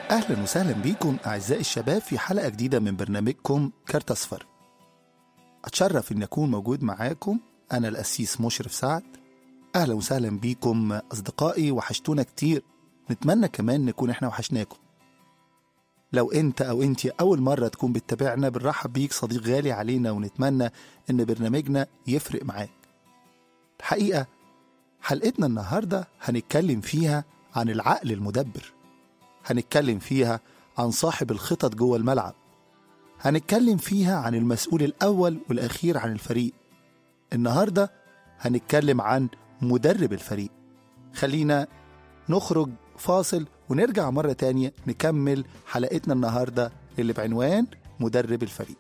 أهلا وسهلا بيكم أعزائي الشباب في حلقة جديدة من برنامجكم كارت أصفر. أتشرف أن أكون موجود معاكم، أنا القسيس مشرف سعد. أهلا وسهلا بيكم أصدقائي، وحشتونا كتير، نتمنى كمان نكون إحنا وحشناكم. لو أنت أو أنتي أول مرة تكون بتتابعنا، بنرحب بيك صديق غالي علينا، ونتمنى أن برنامجنا يفرق معاك. الحقيقة حلقتنا النهاردة هنتكلم فيها عن العقل المدبر، هنتكلم فيها عن صاحب الخطط جوه الملعب، هنتكلم فيها عن المسؤول الأول والأخير عن الفريق. النهاردة هنتكلم عن مدرب الفريق. خلينا نخرج فاصل ونرجع مرة تانية نكمل حلقتنا النهاردة اللي بعنوان مدرب الفريق.